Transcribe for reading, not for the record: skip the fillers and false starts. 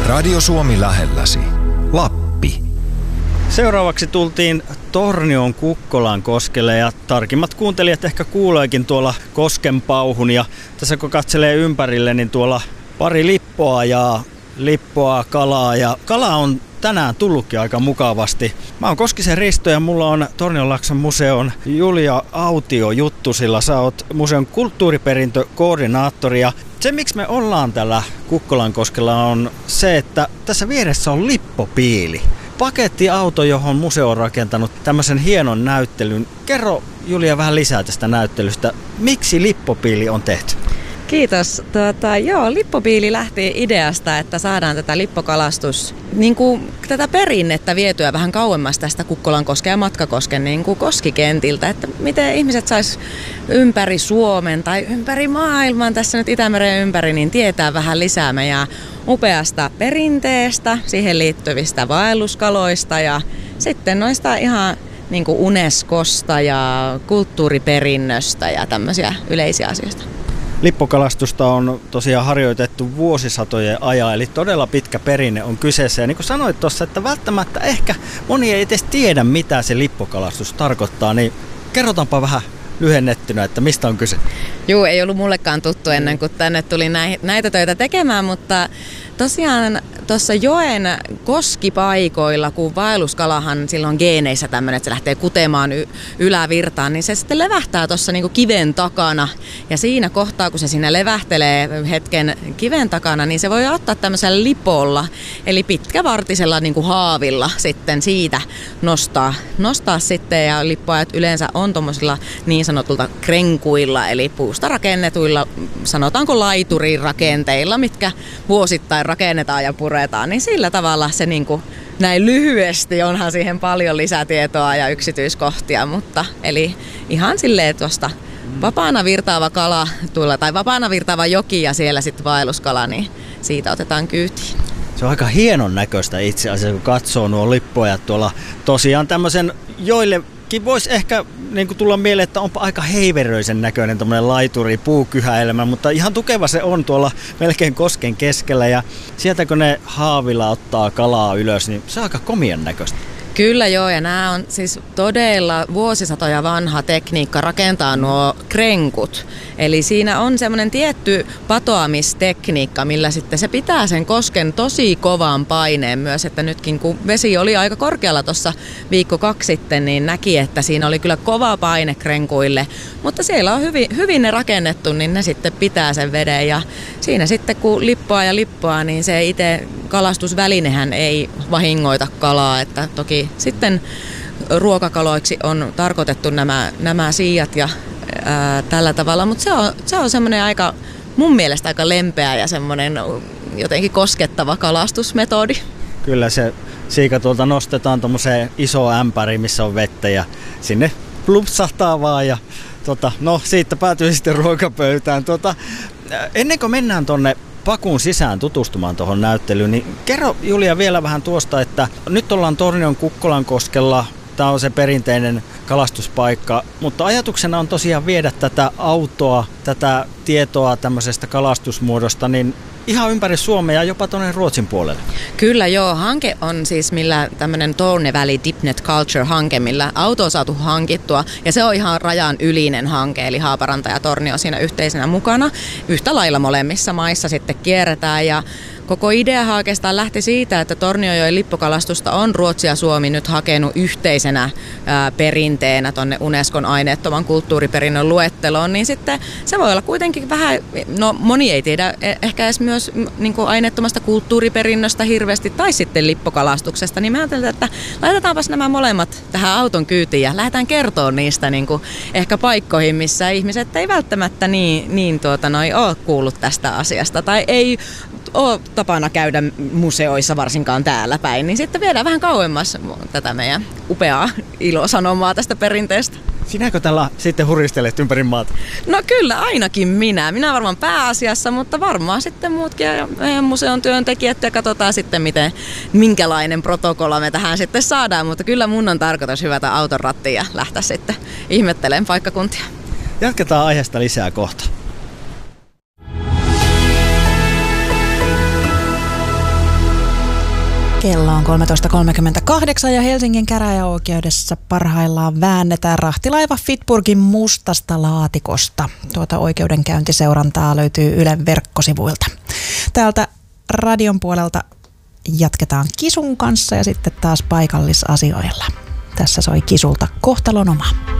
Radio Suomi lähelläsi. Lappi. Seuraavaksi tultiin Tornion Kukkolan koskelle ja tarkimmat kuuntelijat ehkä kuuleekin tuolla kosken pauhun. Ja tässä kun katselee ympärille, niin tuolla pari lippoa, kalaa ja kala on tänään tullutkin aika mukavasti. Mä oon Koskisen Risto ja mulla on Tornionlaakson museon Julia Autio Juttusilla. Sä oot museon kulttuuriperintökoordinaattori ja se miksi me ollaan täällä Kukkolankoskella on se, että tässä vieressä on lippopiili. Pakettiauto, johon museo on rakentanut tämmöisen hienon näyttelyn. Kerro Julia vähän lisää tästä näyttelystä. Miksi lippopiili on tehty? Kiitos. Lippopiili lähti ideasta, että saadaan tätä lippokalastus, tätä perinnettä vietyä vähän kauemmas tästä Kukkolankoskea ja Matkakosken koskikentiltä, että miten ihmiset sais ympäri Suomen tai ympäri maailman, tässä nyt Itämeren ympäri, niin tietää vähän lisää meidän upeasta perinteestä, siihen liittyvistä vaelluskaloista ja sitten noista ihan Unescosta ja kulttuuriperinnöstä ja tämmöisiä yleisiä asioista. Lippokalastusta on tosiaan harjoitettu vuosisatojen ajan, eli todella pitkä perinne on kyseessä. Ja niin kuin sanoit tuossa, että välttämättä ehkä moni ei edes tiedä, mitä se lippokalastus tarkoittaa, niin kerrotaanpa vähän lyhennettynä, että mistä on kyse. Joo, ei ollut mullekaan tuttu ennen kuin tänne tuli näitä töitä tekemään, mutta tosiaan tuossa joen koskipaikoilla, kun vaelluskalahan silloin on geeneissä tämmöinen, että se lähtee kutemaan ylävirtaan, niin se sitten levähtää tuossa kiven takana. Ja siinä kohtaa, kun se siinä levähtelee hetken kiven takana, niin se voi ottaa tämmöisellä lipolla, eli pitkävartisella haavilla sitten siitä nostaa sitten. Ja lippoajat yleensä on tuommoisilla niin sanotulta krenkuilla, eli puusta rakennetuilla, sanotaanko laiturirakenteilla, mitkä vuosittain rakennetaan ja puretaan, niin sillä tavalla se näin lyhyesti, onhan siihen paljon lisätietoa ja yksityiskohtia, mutta eli ihan silleen tuosta vapaana virtaava kala tai vapaana virtaava joki ja siellä sitten vaelluskala, niin siitä otetaan kyytiin. Se on aika hienon näköistä itse asiassa, kun katsoo nuo lippoja tuolla. Tosiaan tämmöisen, joillekin voisi ehkä tulla mieleen, että onpa aika heiveröisen näköinen tämmöinen laituri, puukyhäelämä, mutta ihan tukeva se on tuolla melkein kosken keskellä. Ja sieltä kun ne haavilla ottaa kalaa ylös, niin se on aika komian näköistä. Kyllä joo, ja nämä on siis todella vuosisatoja vanha tekniikka rakentaa nuo krenkut. Eli siinä on semmoinen tietty patoamistekniikka, millä sitten se pitää sen kosken tosi kovan paineen myös, että nytkin kun vesi oli aika korkealla tuossa viikko 2 sitten, niin näki, että siinä oli kyllä kova paine krenkuille. Mutta siellä on hyvin ne rakennettu, niin ne sitten pitää sen veden ja siinä sitten kun lippoa, niin se itse kalastusvälinehän ei vahingoita kalaa, että toki sitten ruokakaloiksi on tarkoitettu nämä siijat ja tällä tavalla, mutta se on semmoinen aika, mun mielestä aika lempeä ja semmoinen jotenkin koskettava kalastusmetodi. Kyllä se siika tuolta nostetaan tommoseen isoon ämpäriin, missä on vettä ja sinne plupsahtaa vaan ja siitä päätyy sitten ruokapöytään. Ennen kuin mennään tonne Pakun sisään tutustumaan tuohon näyttelyyn, niin kerro Julia vielä vähän tuosta, että nyt ollaan Tornion Kukkolankoskella, tämä on se perinteinen kalastuspaikka, mutta ajatuksena on tosiaan viedä tätä autoa, tätä tietoa tämmöisestä kalastusmuodosta, niin ihan ympäri Suomea ja jopa tuonne Ruotsin puolelle. Kyllä joo, hanke on siis millä tämmöinen Torne Valley Dipnet Culture-hanke, millä auto on saatu hankittua ja se on ihan rajan ylinen hanke, eli Haaparanta ja Tornio siinä yhteisenä mukana. Yhtä lailla molemmissa maissa sitten kierretään ja koko idea oikeastaan lähti siitä, että Tornionjoen lippokalastusta on Ruotsi ja Suomi nyt hakenut yhteisenä perinteenä tuonne Unescon aineettoman kulttuuriperinnön luetteloon, niin sitten se voi olla kuitenkin vähän, moni ei tiedä ehkä edes myös aineettomasta kulttuuriperinnöstä hirveästi tai sitten lippokalastuksesta, niin mä ajattelin, että laitetaanpas nämä molemmat tähän auton kyytiin ja lähdetään kertoa niistä ehkä paikkoihin, missä ihmiset ei välttämättä ole kuullut tästä asiasta tai ei ole tapana käydä museoissa varsinkaan täällä päin, niin sitten viedään vähän kauemmas tätä meidän upeaa ilosanomaa tästä perinteestä. Sinäkö tällä sitten huristelet ympäri maata? No kyllä, ainakin minä. Minä varmaan pääasiassa, mutta varmaan sitten muutkin ja meidän museon työntekijät ja katsotaan sitten minkälainen protokolla me tähän sitten saadaan, mutta kyllä mun on tarkoitus hyvätä auton rattiin ja lähteä sitten ihmettelemään paikkakuntia. Jatketaan aiheesta lisää kohta. Kello on 13.38 ja Helsingin käräjäoikeudessa parhaillaan väännetään rahtilaiva Fitburgin mustasta laatikosta. Tuota oikeudenkäyntiseurantaa löytyy Ylen verkkosivuilta. Täältä radion puolelta jatketaan Kisun kanssa ja sitten taas paikallisasioilla. Tässä soi Kisulta Kohtalon oma.